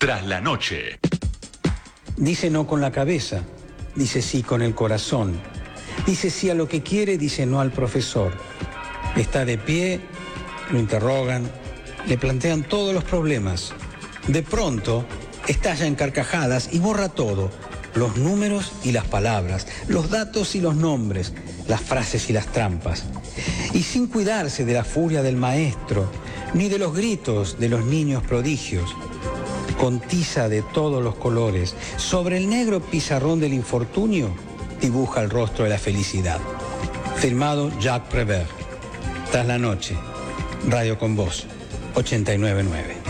Tras la noche. Dice no con la cabeza, dice sí con el corazón. Dice sí a lo que quiere, dice no al profesor. Está de pie, lo interrogan, le plantean todos los problemas. De pronto, estalla en carcajadas y borra todo. Los números y las palabras, los datos y los nombres, las frases y las trampas. Y sin cuidarse de la furia del maestro, ni de los gritos de los niños prodigios, con tiza de todos los colores, sobre el negro pizarrón del infortunio, dibuja el rostro de la felicidad. Firmado Jacques Prévert. Tras la noche, Radio con Voz, 89.9.